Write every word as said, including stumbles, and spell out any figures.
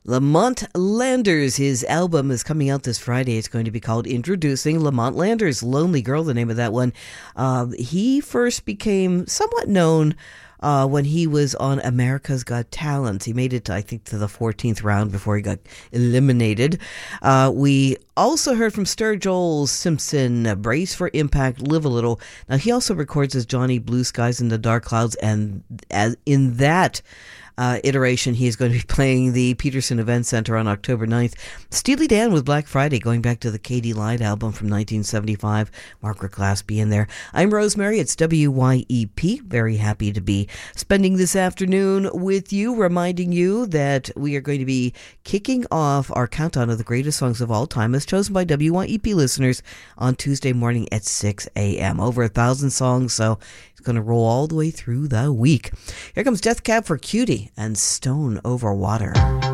Lamont Landers, his album is coming out this Friday. It's going to be called Introducing Lamont Landers, Lonely Girl, the name of that one. Uh, he first became somewhat known uh, when he was on America's Got Talent. He made it, I think, to the fourteenth round before he got eliminated. Uh, we also heard from Sturgill Simpson, Brace for Impact, Live a Little. Now, he also records as Johnny Blue Skies in the Dark Clouds, and as in that Uh, iteration, he is going to be playing the Peterson Event Center on October ninth. Steely Dan with Black Friday, going back to the Katy Lied album from nineteen seventy-five. Margaret Glaspie in there. I'm Rosemary. It's W Y E P. Very happy to be spending this afternoon with you, reminding you that we are going to be kicking off our countdown of the greatest songs of all time as chosen by W Y E P listeners on Tuesday morning at six a.m. Over a thousand songs, so it's going to roll all the way through the week. Here comes Death Cab for Cutie and Stone Over Water.